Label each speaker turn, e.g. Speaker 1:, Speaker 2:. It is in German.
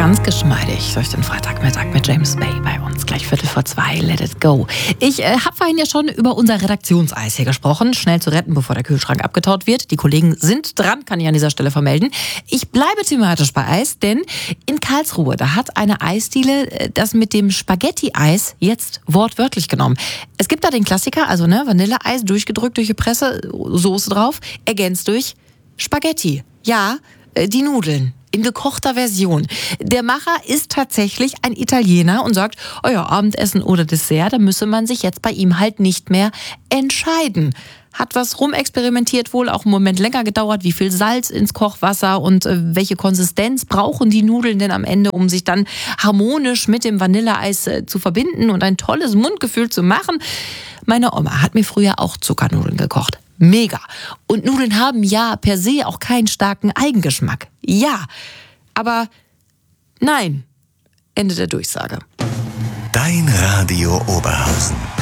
Speaker 1: ganz geschmeidig durch den Freitagmittag mit James Bay bei uns. Gleich 2:15, let it go. Ich habe vorhin ja schon über unser Redaktionseis hier gesprochen. Schnell zu retten, bevor der Kühlschrank abgetaut wird. Die Kollegen sind dran, kann ich an dieser Stelle vermelden. Ich bleibe thematisch bei Eis, denn in Karlsruhe, da hat eine Eisdiele das mit dem Spaghetti-Eis jetzt wortwörtlich genommen. Es gibt da den Klassiker, also Vanilleeis, durchgedrückt durch die Presse, Soße drauf, ergänzt durch Spaghetti. Ja, die Nudeln. In gekochter Version. Der Macher ist tatsächlich ein Italiener und sagt, oh ja, Abendessen oder Dessert, da müsse man sich jetzt bei ihm halt nicht mehr entscheiden. Hat was rumexperimentiert, wohl auch einen Moment länger gedauert, wie viel Salz ins Kochwasser und welche Konsistenz brauchen die Nudeln denn am Ende, um sich dann harmonisch mit dem Vanilleeis zu verbinden und ein tolles Mundgefühl zu machen. Meine Oma hat mir früher auch Zuckernudeln gekocht. Mega. Und Nudeln haben ja per se auch keinen starken Eigengeschmack. Ja, aber nein. Ende der Durchsage.
Speaker 2: Dein Radio Oberhausen.